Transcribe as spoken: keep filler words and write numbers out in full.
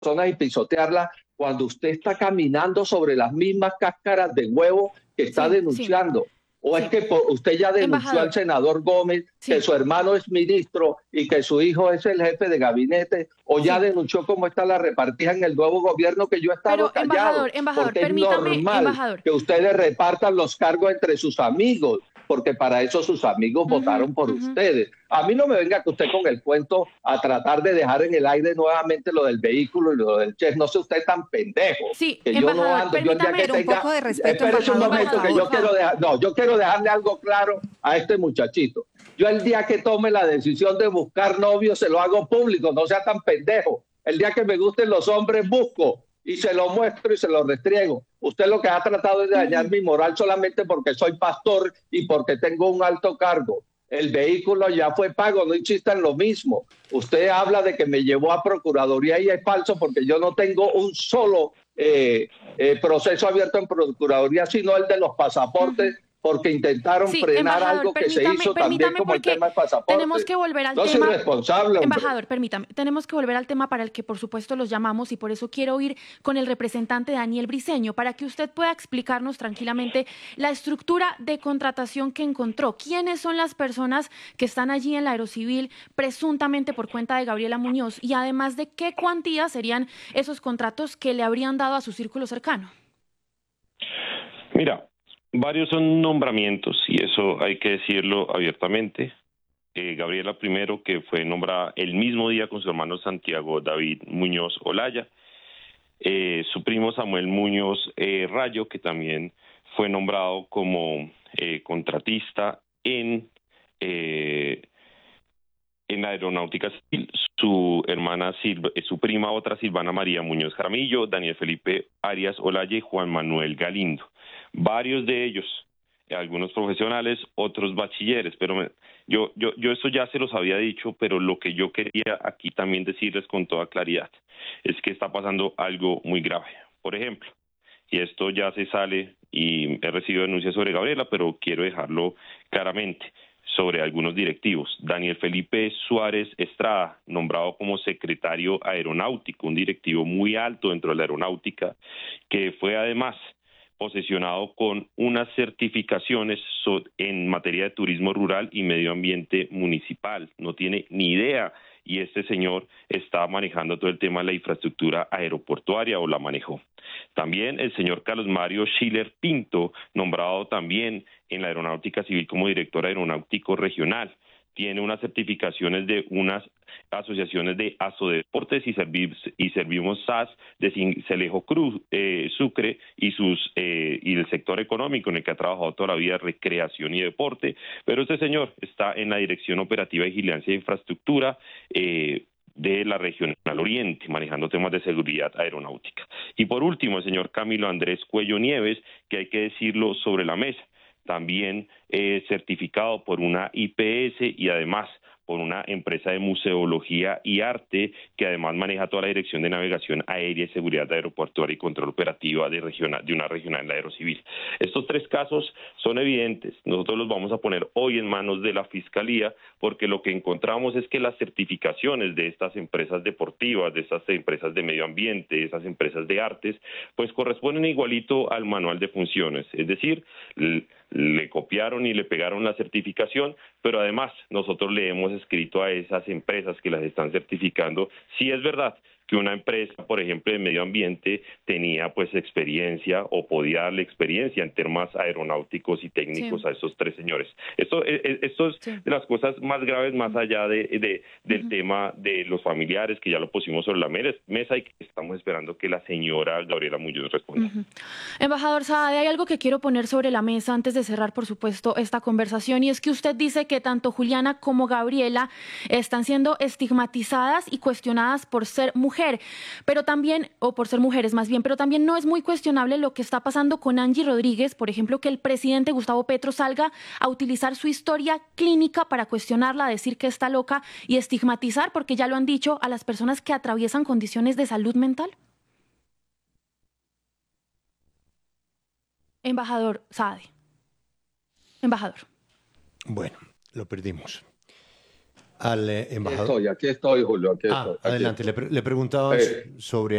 personas y pisotearlas cuando usted está caminando sobre las mismas cáscaras de huevo que está Sí, sí, denunciando? ¿O es sí. que por, usted ya denunció al Embajador, senador Gómez que sí, su hermano es ministro y que su hijo es el jefe de gabinete? ¿O ya sí. denunció cómo está la repartija en el nuevo gobierno que yo he estado Pero, callado? embajador, embajador, Porque es permítame, normal embajador. que ustedes repartan los cargos entre sus amigos, porque para eso sus amigos Ujú, votaron por ujú. ustedes. A mí no me venga que usted con el cuento a tratar de dejar en el aire nuevamente lo del vehículo y lo del chef. No sé usted tan pendejo Sí, que yo no embajador, ando. Yo el día permítame, que Pero un tenga, poco de respeto, espérese un embajador, por momento que embajador, yo favor. quiero dejar, no, yo quiero dejarle algo claro a este muchachito. Yo el día que tome la decisión de buscar novio se lo hago público, no sea tan pendejo. El día que me gusten los hombres busco y se lo muestro y se lo restriego. Usted lo que ha tratado es de dañar ujú. mi moral solamente porque soy pastor y porque tengo un alto cargo. El vehículo ya fue pago, no insista en lo mismo. Usted habla de que me llevó a Procuraduría y es falso porque yo no tengo un solo eh, eh, proceso abierto en Procuraduría, sino el de los pasaportes, porque intentaron Sí, frenar embajador, algo que se permítame, hizo también permítame como el porque tema del tenemos pasaporte. que volver al No soy tema. responsable, hombre. Embajador, permítame, tenemos que volver al tema para el que por supuesto los llamamos y por eso quiero ir con el representante Daniel Briceño para que usted pueda explicarnos tranquilamente la estructura de contratación que encontró. ¿Quiénes son las personas que están allí en la Aerocivil presuntamente por cuenta de Gabriela Muñoz? Y además de qué cuantía serían esos contratos que le habrían dado a su círculo cercano. Mira, varios son nombramientos y eso hay que decirlo abiertamente. Eh, Gabriela primero, que fue nombrada el mismo día con su hermano Santiago David Muñoz Olaya. Eh, su primo Samuel Muñoz eh, Rayo, que también fue nombrado como eh, contratista en, eh, en la aeronáutica civil. Su hermana, Silva, eh, su prima otra, Silvana María Muñoz Jaramillo, Daniel Felipe Arias Olaya y Juan Manuel Galindo. Varios de ellos, algunos profesionales, otros bachilleres, pero me, yo, yo, yo esto ya se los había dicho, pero lo que yo quería aquí también decirles con toda claridad es que está pasando algo muy grave. Por ejemplo, y esto ya se sale y he recibido denuncias sobre Gabriela, pero quiero dejarlo claramente sobre algunos directivos. Daniel Felipe Suárez Estrada, nombrado como secretario aeronáutico, un directivo muy alto dentro de la aeronáutica, que fue además posesionado con unas certificaciones en materia de turismo rural y medio ambiente municipal. No tiene ni idea y este señor está manejando todo el tema de la infraestructura aeroportuaria o la manejó. También el señor Carlos Mario Schiller Pinto, nombrado también en la aeronáutica civil como director aeronáutico regional. Tiene unas certificaciones de unas asociaciones de Asodeportes y, Servi y Servimos S A S de Cincelejo Cruz, eh, Sucre y, sus, eh, y el sector económico en el que ha trabajado toda la vida, recreación y deporte. Pero este señor está en la Dirección Operativa de Vigilancia e Infraestructura, eh, de la Regional Oriente, manejando temas de seguridad aeronáutica. Y por último, el señor Camilo Andrés Cuello Nieves, que hay que decirlo sobre la mesa, también eh, certificado por una I P S y además por una empresa de museología y arte que además maneja toda la dirección de navegación aérea y seguridad aeroportuaria y control operativa de, regional, de una regional de aerocivil. Estos tres casos son evidentes. Nosotros los vamos a poner hoy en manos de la Fiscalía porque lo que encontramos es que las certificaciones de estas empresas deportivas, de estas empresas de medio ambiente, de esas empresas de artes, pues corresponden igualito al manual de funciones. Es decir, le copiaron y le pegaron la certificación, pero además nosotros le hemos escrito a esas empresas que las están certificando si es verdad que una empresa, por ejemplo, de medio ambiente tenía pues experiencia o podía darle experiencia en temas aeronáuticos y técnicos sí. a estos tres señores. Esto, esto es sí. de las cosas más graves, más allá de, de del uh-huh. tema de los familiares, que ya lo pusimos sobre la mesa y que estamos esperando que la señora Gabriela Muñoz responda. Uh-huh. Embajador Saade, hay algo que quiero poner sobre la mesa antes de cerrar, por supuesto, esta conversación, y es que usted dice que tanto Juliana como Gabriela están siendo estigmatizadas y cuestionadas por ser mujeres. Pero también, o por ser mujeres más bien, pero también no es muy cuestionable lo que está pasando con Angie Rodríguez, por ejemplo, que el presidente Gustavo Petro salga a utilizar su historia clínica para cuestionarla, decir que está loca y estigmatizar, porque ya lo han dicho, a las personas que atraviesan condiciones de salud mental. Embajador Saade. Embajador. Bueno, lo perdimos. al eh, Aquí embajador. estoy, aquí estoy, Julio, aquí Ah, estoy. Aquí adelante, estoy. le, pre- le preguntaban Eh, sobre